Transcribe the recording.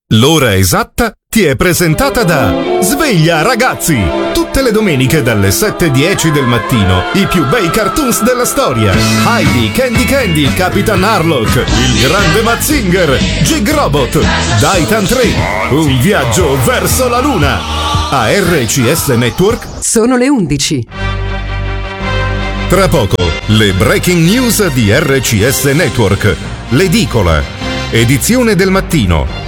L'ora esatta ti è presentata da Sveglia ragazzi! Tutte le domeniche dalle 7:10 del mattino i più bei cartoons della storia. Heidi, Candy, Capitan Harlock, il grande Mazinger, Jig Robot, Daitan 3, un viaggio verso la luna. A RCS Network sono le 11. Tra poco le breaking news di RCS Network. L'edicola, edizione del mattino.